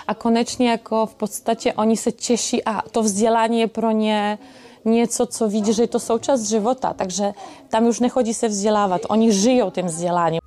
a konečně jako v podstatě oni se těší a to vzdělání je pro ně něco, co vidí, že je to součást života, takže tam už nechodí se vzdělávat, oni žijou tím vzděláním.